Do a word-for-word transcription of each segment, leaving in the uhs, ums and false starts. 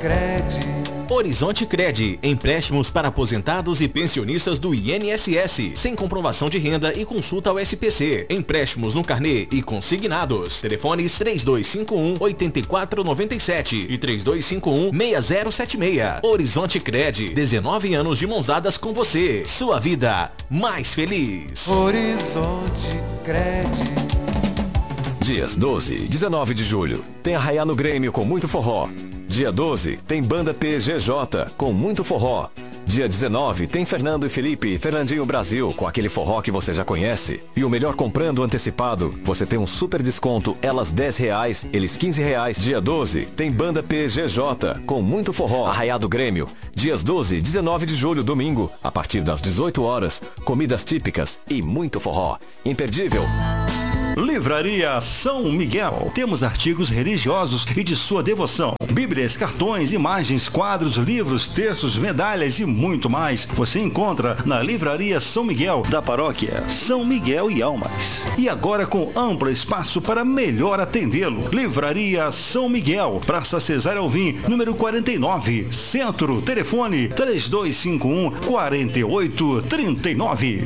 Cred. Horizonte Cred, empréstimos para aposentados e pensionistas do I N S S, sem comprovação de renda e consulta ao S P C. Empréstimos no carnê e consignados. Telefones três dois cinco um, oito quatro nove sete e três dois cinco um, seis zero sete seis. Horizonte Cred, dezenove anos de mãos dadas com você. Sua vida mais feliz. Horizonte Cred. Dias doze e dezenove de julho, tem Arraiá no Grêmio com muito forró. Dia doze, tem Banda P G J com muito forró. Dia dezenove, tem Fernando e Felipe, Fernandinho Brasil, com aquele forró que você já conhece. E o melhor comprando antecipado, você tem um super desconto, elas dez reais, eles quinze reais. Dia doze, tem Banda P G J com muito forró. Arraiá do Grêmio. Dias doze e dezenove de julho, domingo, a partir das dezoito horas, comidas típicas e muito forró. Imperdível. Livraria São Miguel. Temos artigos religiosos e de sua devoção. Bíblias, cartões, imagens, quadros, livros, textos, medalhas e muito mais. Você encontra na Livraria São Miguel, da paróquia São Miguel e Almas. E agora com amplo espaço para melhor atendê-lo. Livraria São Miguel, Praça Cesário Alvim, número quarenta e nove, Centro. Telefone três dois cinco um, quatro oito três nove.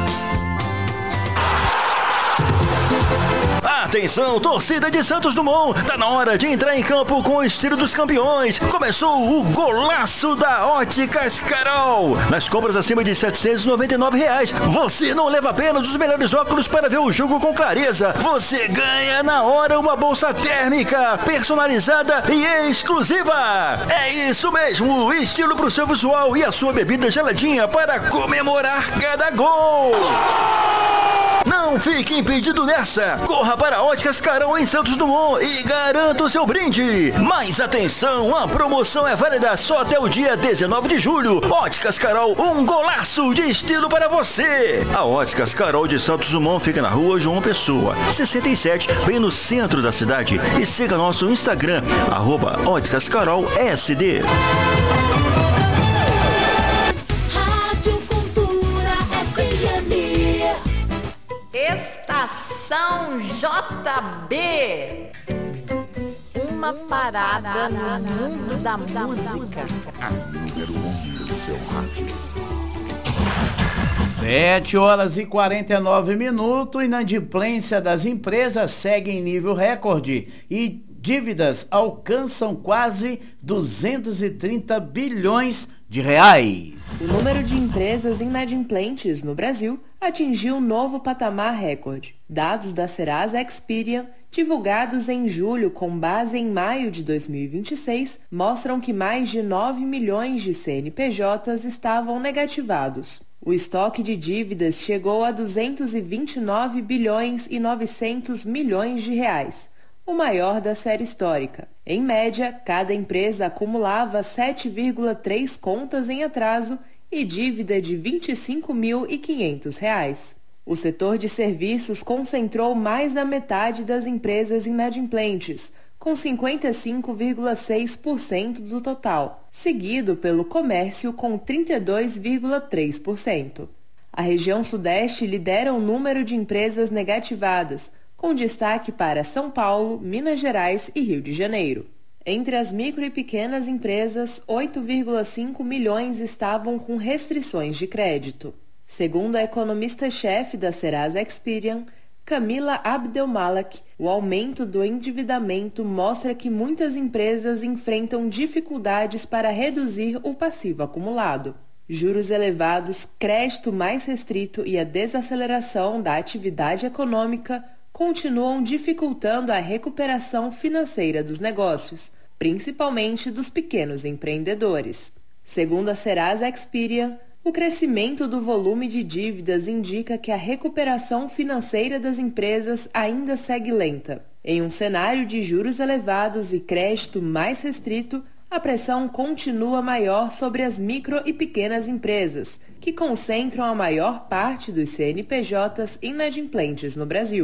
Atenção, torcida de Santos Dumont, tá na hora de entrar em campo com o estilo dos campeões. Começou o golaço da Óticas Carol. Nas compras acima de setecentos e noventa e nove reais, você não leva apenas os melhores óculos para ver o jogo com clareza. Você ganha na hora uma bolsa térmica, personalizada e exclusiva. É isso mesmo, estilo pro seu visual e a sua bebida geladinha para comemorar cada gol. Não fique impedido nessa. Corra para Óticas Carol em Santos Dumont e garanta o seu brinde. Mas atenção, a promoção é válida só até o dia dezenove de julho. Óticas Carol, um golaço de estilo para você. A Óticas Carol de Santos Dumont fica na rua João Pessoa, sessenta e sete, bem no centro da cidade. E siga nosso Instagram, arroba Óticas Carol S D. Estação J B. Uma parada no mundo da música. A número um do seu rádio. sete horas e quarenta e nove minutos. Inadimplência das empresas segue em nível recorde e dívidas alcançam quase duzentos e trinta bilhões de reais. O número de empresas inadimplentes no Brasil atingiu um novo patamar recorde. Dados da Serasa Experian, divulgados em julho com base em maio de dois mil e vinte e seis, mostram que mais de nove milhões de C N P Js estavam negativados. O estoque de dívidas chegou a duzentos e vinte e nove bilhões e novecentos milhões de reais, o maior da série histórica. Em média, cada empresa acumulava sete vírgula três contas em atraso e dívida de vinte e cinco mil e quinhentos reais. O setor de serviços concentrou mais da metade das empresas inadimplentes, com cinquenta e cinco vírgula seis por cento do total, seguido pelo comércio com trinta e dois vírgula três por cento. A região Sudeste lidera o número de empresas negativadas, com destaque para São Paulo, Minas Gerais e Rio de Janeiro. Entre as micro e pequenas empresas, oito vírgula cinco milhões estavam com restrições de crédito. Segundo a economista-chefe da Serasa Experian, Camila Abdelmalak, o aumento do endividamento mostra que muitas empresas enfrentam dificuldades para reduzir o passivo acumulado. Juros elevados, crédito mais restrito e a desaceleração da atividade econômica continuam dificultando a recuperação financeira dos negócios, principalmente dos pequenos empreendedores. Segundo a Serasa Experian, o crescimento do volume de dívidas indica que a recuperação financeira das empresas ainda segue lenta. Em um cenário de juros elevados e crédito mais restrito, a pressão continua maior sobre as micro e pequenas empresas, que concentram a maior parte dos C N P Js inadimplentes no Brasil.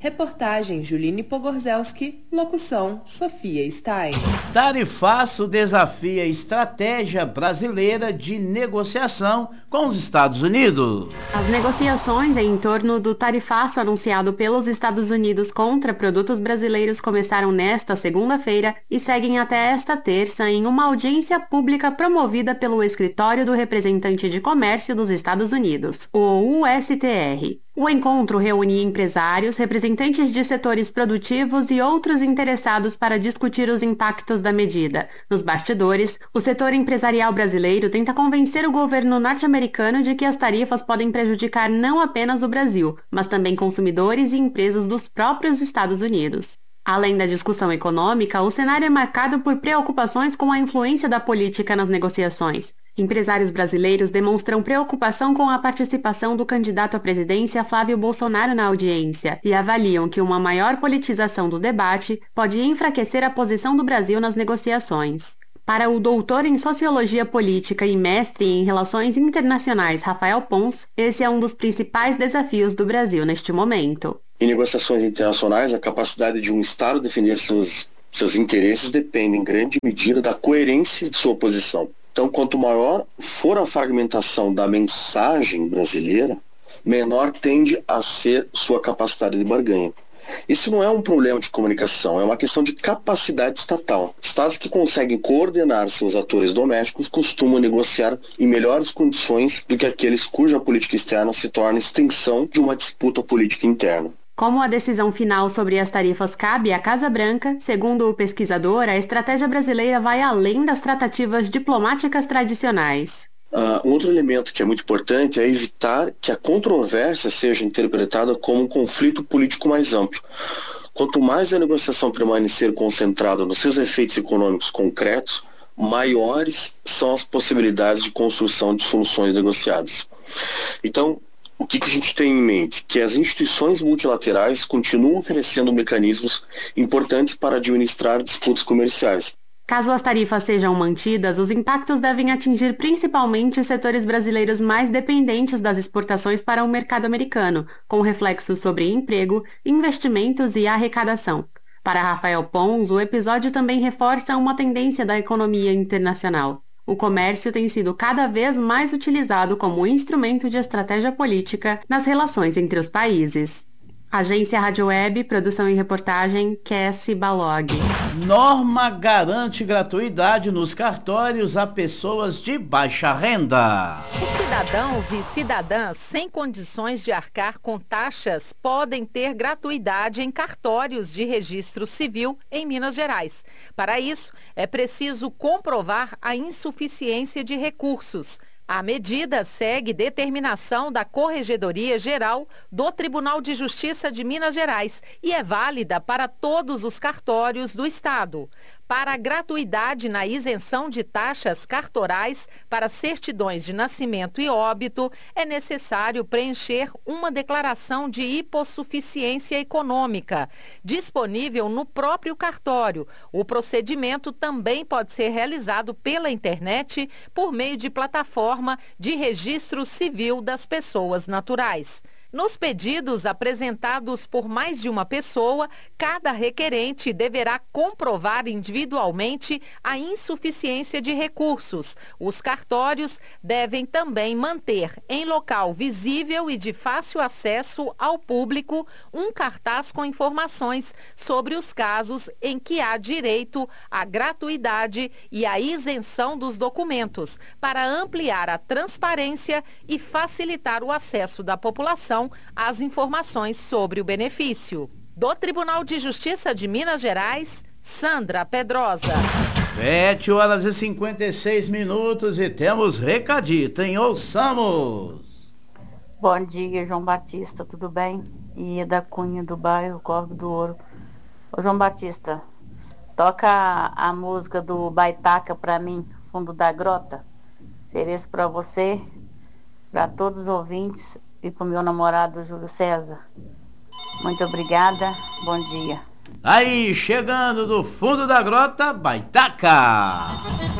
Reportagem Juline Pogorzelski, locução Sofia Stein. Tarifaço desafia estratégia brasileira de negociação com os Estados Unidos. As negociações em torno do tarifaço anunciado pelos Estados Unidos contra produtos brasileiros começaram nesta segunda-feira e seguem até esta terça em uma audiência pública promovida pelo Escritório do Representante de Comércio dos Estados Unidos, o U S T R. O encontro reunia empresários, representantes de setores produtivos e outros interessados para discutir os impactos da medida. Nos bastidores, o setor empresarial brasileiro tenta convencer o governo norte-americano de que as tarifas podem prejudicar não apenas o Brasil, mas também consumidores e empresas dos próprios Estados Unidos. Além da discussão econômica, o cenário é marcado por preocupações com a influência da política nas negociações. Empresários brasileiros demonstram preocupação com a participação do candidato à presidência Flávio Bolsonaro na audiência e avaliam que uma maior politização do debate pode enfraquecer a posição do Brasil nas negociações. Para o doutor em Sociologia Política e mestre em Relações Internacionais Rafael Pons, esse é um dos principais desafios do Brasil neste momento. Em negociações internacionais, a capacidade de um Estado defender seus, seus interesses depende em grande medida da coerência de sua posição. Então, quanto maior for a fragmentação da mensagem brasileira, menor tende a ser sua capacidade de barganha. Isso não é um problema de comunicação, é uma questão de capacidade estatal. Estados que conseguem coordenar seus atores domésticos costumam negociar em melhores condições do que aqueles cuja política externa se torna extensão de uma disputa política interna. Como a decisão final sobre as tarifas cabe à Casa Branca, segundo o pesquisador, a estratégia brasileira vai além das tratativas diplomáticas tradicionais. Uh, um outro elemento que é muito importante é evitar que a controvérsia seja interpretada como um conflito político mais amplo. Quanto mais a negociação permanecer concentrada nos seus efeitos econômicos concretos, maiores são as possibilidades de construção de soluções negociadas. Então, o que, que a gente tem em mente? Que as instituições multilaterais continuam oferecendo mecanismos importantes para administrar disputas comerciais. Caso as tarifas sejam mantidas, os impactos devem atingir principalmente setores brasileiros mais dependentes das exportações para o mercado americano, com reflexos sobre emprego, investimentos e arrecadação. Para Rafael Pons, o episódio também reforça uma tendência da economia internacional. O comércio tem sido cada vez mais utilizado como instrumento de estratégia política nas relações entre os países. Agência Rádio Web, produção e reportagem, Cassie Balog. Norma garante gratuidade nos cartórios a pessoas de baixa renda. Os cidadãos e cidadãs sem condições de arcar com taxas podem ter gratuidade em cartórios de registro civil em Minas Gerais. Para isso, é preciso comprovar a insuficiência de recursos. A medida segue determinação da Corregedoria Geral do Tribunal de Justiça de Minas Gerais e é válida para todos os cartórios do Estado. Para a gratuidade na isenção de taxas cartorais para certidões de nascimento e óbito, é necessário preencher uma declaração de hipossuficiência econômica, disponível no próprio cartório. O procedimento também pode ser realizado pela internet por meio de plataforma de registro civil das pessoas naturais. Nos pedidos apresentados por mais de uma pessoa, cada requerente deverá comprovar individualmente a insuficiência de recursos. Os cartórios devem também manter em local visível e de fácil acesso ao público um cartaz com informações sobre os casos em que há direito à gratuidade e à isenção dos documentos, para ampliar a transparência e facilitar o acesso da população às informações sobre o benefício. Do Tribunal de Justiça de Minas Gerais, Sandra Pedrosa. sete horas e cinquenta e seis minutos e temos recadito, hein? Ouçamos! Bom dia, João Batista, tudo bem? E da Cunha do bairro Corvo do Ouro. Ô, João Batista, toca a, a música do Baitaca pra mim, Fundo da Grota. Ofereço pra você, pra todos os ouvintes e pro meu namorado Júlio César. Muito obrigada, bom dia. Aí, chegando do fundo da grota, Baitaca!